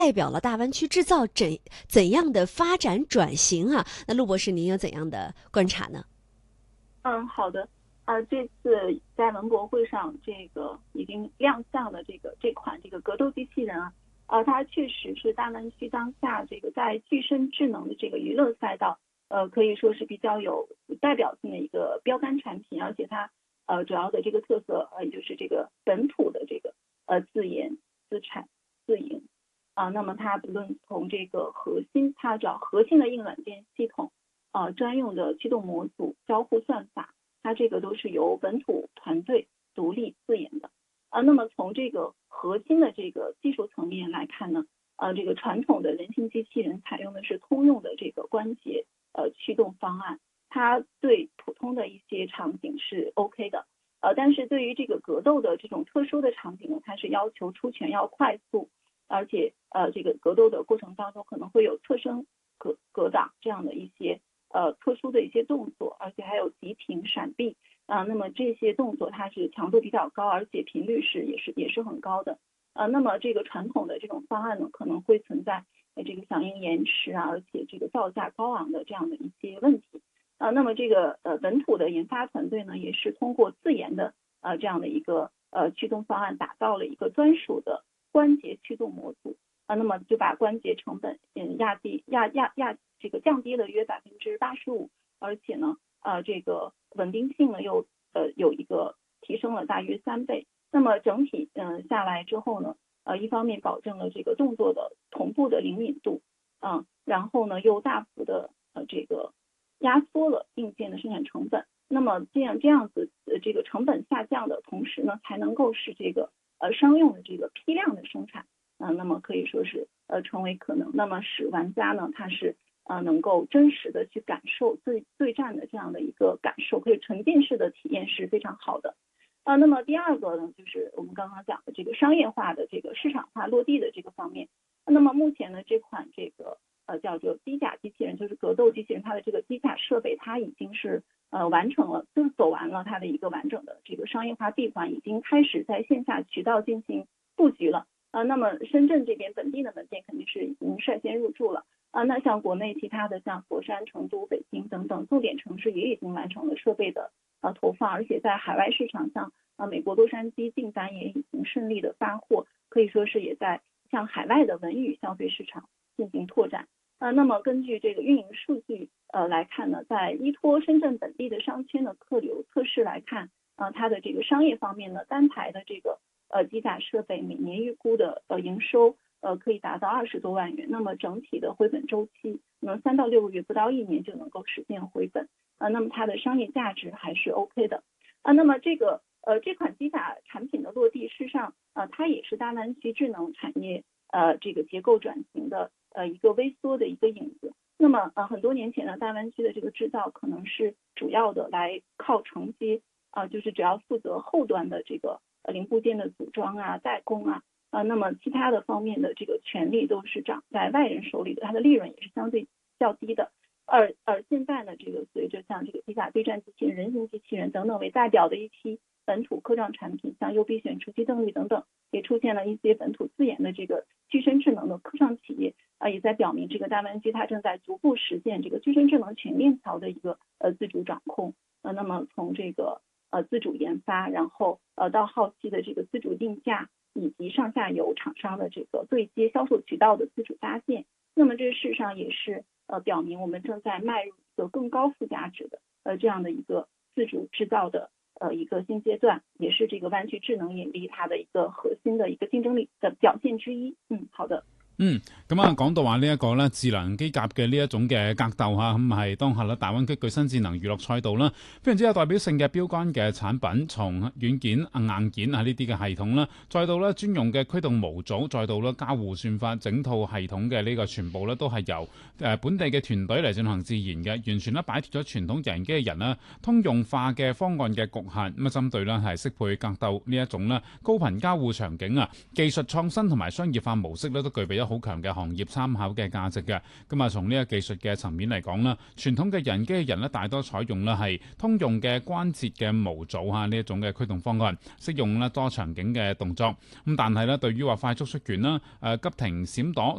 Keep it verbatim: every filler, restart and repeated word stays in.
代表了大湾区制造怎怎样的发展转型啊？那陆博士，您有怎样的观察呢？ 嗯，好的。呃，这次在文博会上，这个已经亮相的这个这款这个格斗机器人啊，呃，它确实是大湾区当下这个在具身智能的这个娱乐赛道，呃，可以说是比较有代表性的一个标杆产品，而且它呃主要的这个特色呃，也就是这个本土的这个呃自研自产自营啊、呃，那么它不论从这个核心，它找核心的硬软件系统。呃，专用的驱动模组、交互算法，它这个都是由本土团队独立自研的。啊，那么从这个核心的这个技术层面来看呢，呃，这个传统的人形机器人采用的是通用的这个关节呃驱动方案，它对普通的一些场景是 OK 的。呃，但是对于这个格斗的这种特殊的场景呢，它是要求出拳要快速，而且呃，这个格斗的过程当中可能会有侧身格格挡这样的一些。呃，特殊的一些动作，而且还有急停、闪避啊、呃，那么这些动作它是强度比较高，而且频率是也是也是很高的。呃，那么这个传统的这种方案呢，可能会存在呃这个响应延迟啊，而且这个造价高昂的这样的一些问题。呃，那么这个呃本土的研发团队呢，也是通过自研的呃这样的一个呃驱动方案，打造了一个专属的关节驱动模组。啊，那么就把关节成本嗯压低压压压这个降低了约百分之八十五，而且呢呃这个稳定性呢又呃有一个提升了大约三倍。那么整体嗯、呃、下来之后呢，呃一方面保证了这个动作的同步的灵敏度，嗯，然后呢又大幅的呃这个压缩了硬件的生产成本。那么这样这样子呃这个成本下降的同时呢，才能够使这个呃商用的这个批量的生产。啊、呃，那么可以说是呃成为可能，那么使玩家呢，他是呃能够真实的去感受对对战的这样的一个感受，可以沉浸式的体验是非常好的。呃，那么第二个呢，就是我们刚刚讲的这个商业化的这个市场化落地的这个方面。那么目前呢，这款这个呃叫做机甲机器人，就是格斗机器人，它的这个机甲设备它已经是呃完成了，就是走完了它的一个完整的这个商业化闭环，已经开始在线下渠道进行布局了。呃，那么深圳这边本地的门店肯定是已经率先入驻了啊、呃。那像国内其他的像佛山、成都、北京等等重点城市也已经完成了设备的呃投放，而且在海外市场像呃美国洛杉矶订单也已经顺利的发货，可以说是也在向海外的文娱消费市场进行拓展。呃，那么根据这个运营数据呃来看呢，在依托深圳本地的商圈的客流测试来看，呃，它的这个商业方面呢，单台的这个呃，机甲设备每年预估的呃营收呃可以达到二十多万元，那么整体的回本周期能三到六个月，不到一年就能够实现回本，呃，那么它的商业价值还是 OK 的啊。那么这个呃这款机甲产品的落地，事实上呃它也是大湾区智能产业呃这个结构转型的呃一个微缩的一个影子。那么呃很多年前呢，大湾区的这个制造可能是主要的来靠承接啊、呃，就是只要负责后端的这个。呃，零部件的组装啊、代工啊，呃，那么其他的方面的这个权利都是掌在外人手里的，它的利润也是相对较低的。而而现在呢，这个随着像这个机甲对战机器人、人形机器人等等为代表的一批本土科创产品，像优必选、除夕动力等等，也出现了一些本土自研的这个具身智能的科创企业啊、呃，也在表明这个大湾区它正在逐步实现这个具身智能全链条的一个呃自主掌控。呃，那么从这个呃，自主研发，然后呃到后期的这个自主定价，以及上下游厂商的这个对接销售渠道的自主搭建，那么这事实上也是呃表明我们正在迈入一个更高附加值的呃这样的一个自主制造的呃一个新阶段，也是这个湾区智能引力它的一个核心的一个竞争力的表现之一。嗯，好的。 嗯，咁啊，講到話呢一個咧智能機甲嘅呢一種嘅格鬥嚇，咁係當下咧大灣區具新智能娛樂賽道啦，非常之有代表性嘅標杆嘅產品，從軟件、硬件啊呢啲嘅系統啦，再到咧專用嘅驅動模組，再到咧交互算法整套系統嘅呢個全部咧都係由誒本地嘅團隊嚟進行自研嘅，完全咧擺脫咗傳統人機嘅人啦，通用化嘅方案嘅局限，咁啊針對咧係適配格鬥呢一種咧高頻交互場景啊，技術創新同埋商業化模式咧都具備咗好強嘅行業參考嘅價值嘅。咁啊，從呢個技術嘅層面嚟講啦，傳統嘅人機器人咧大多採用咧係通用嘅關節嘅模組嚇呢一種嘅驅動方案，適用咧多場景嘅動作。咁但係咧，對於話快速出拳啦、誒急停閃躲